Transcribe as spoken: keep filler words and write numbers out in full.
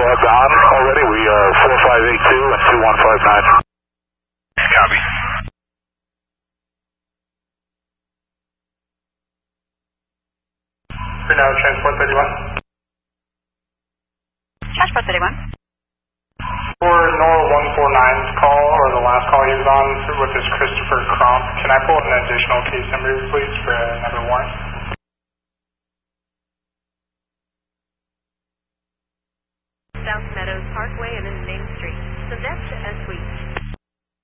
logged on already. We are four five eight two and two one five nine. Copy. For now, Transport thirty-one. Transport thirty-one. For Nora one four nine's call, or the last call he was on with this Christopher Crump, can I pull an additional case number, please, for another warrant?